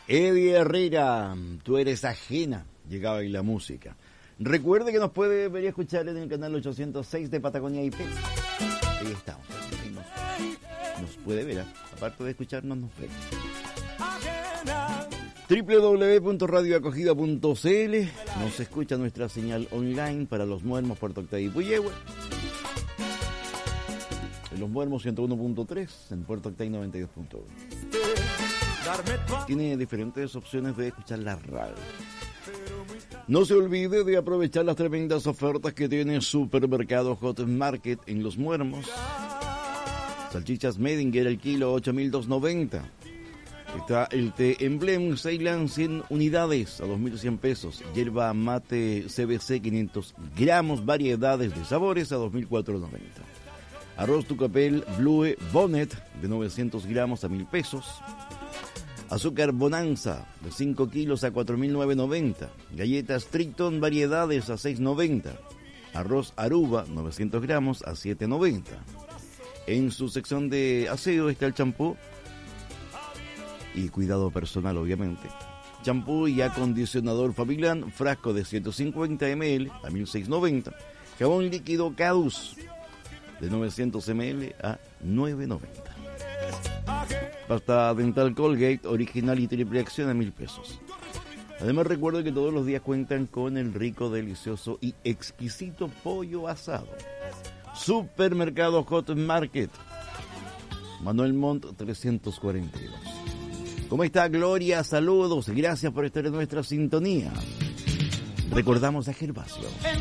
Eddie Herrera, tú eres ajena, llegaba ahí la música. Recuerde que nos puede ver y escuchar en el canal 806 de Patagonia IP. Ahí estamos, ahí nos puede ver, aparte de escucharnos, nos ve. www.radioacogida.cl. Nos escucha nuestra señal online para Los Muermos, Puerto Octay y Puyehue. En Los Muermos 101.3, en Puerto Octay 92.1. Tiene diferentes opciones de escuchar la radio. No se olvide de aprovechar las tremendas ofertas que tiene Supermercado Hot Market en Los Muermos. Salchichas Medinger el kilo 8.290. Está el té Emblem Ceylan 100 unidades a 2.100 pesos. Yerba mate CBC 500 gramos, variedades de sabores a 2.490. Arroz Tucapel Blue Bonnet de 900 gramos a 1.000 pesos. Azúcar Bonanza de 5 kilos a 4.990. Galletas Triton variedades a 6.90. Arroz Aruba 900 gramos a 7.90. En su sección de aseo está el champú y cuidado personal, obviamente. Champú y acondicionador Fabilan, frasco de 150 ml a 1.690. Jabón líquido Cadus de 900 ml a 9.90. Pasta dental Colgate original y triple acción a 1.000 pesos. Además, recuerden que todos los días cuentan con el rico, delicioso y exquisito pollo asado. Supermercado Hot Market, Manuel Montt 342. ¿Cómo está, Gloria? Saludos, gracias por estar en nuestra sintonía. Recordamos a Gervasio.